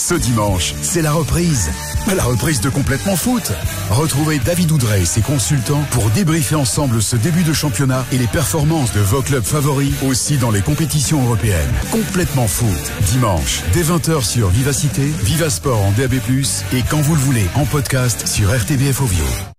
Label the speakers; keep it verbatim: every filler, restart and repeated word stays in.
Speaker 1: Ce dimanche, c'est la reprise. La reprise de Complètement Foot. Retrouvez David Oudrey et ses consultants pour débriefer ensemble ce début de championnat et les performances de vos clubs favoris aussi dans les compétitions européennes. Complètement Foot. Dimanche, dès vingt heures sur Vivacité, Vivasport en D A B plus, et quand vous le voulez, en podcast sur R T B F Ovio.